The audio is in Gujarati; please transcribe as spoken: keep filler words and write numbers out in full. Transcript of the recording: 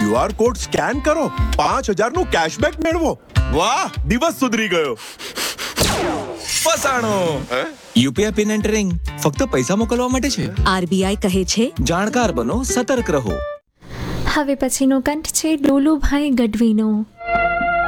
ક્યુઆર કોડ સ્કેન કરો, પાંચ હજાર નું કેશબેક મેળવો. વાહ, દિવસ સુધરી ગયો. ફસાણો. યુપીઆઈ પિન એન્ટરિંગ ફક્ત પૈસા મોકલવા માટે છે. આરબીઆઈ કહે છે, જાણકાર બનો, સતર્ક રહો. હવે પછીનો કંઠ છે ડોલુભાઈ ગઢવીનો.